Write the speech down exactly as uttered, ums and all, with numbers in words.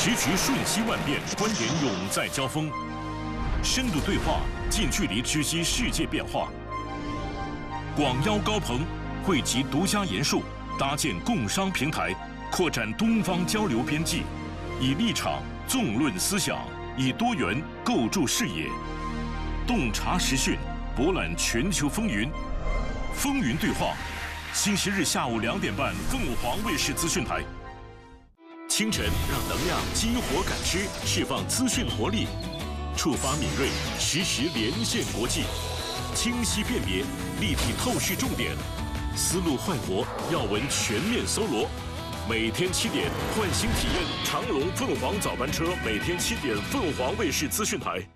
时局瞬息万变，观点永在交锋，深度对话，近距离知悉世界变化。广邀高朋，汇集独家研述，搭建共商平台，扩展东方交流边际，以立场纵论思想，以多元构筑视野，洞察时讯，博览全球风云。风云对话，星期日下午两点半，凤凰卫视资讯台。清晨让能量激活感知，释放资讯活力，触发敏锐，实时连线国际，清晰辨别，立体透视重点，思路焕活，要闻全面搜罗。每天七点，唤醒体验长隆凤凰早班车，每天七点，凤凰卫视资讯台。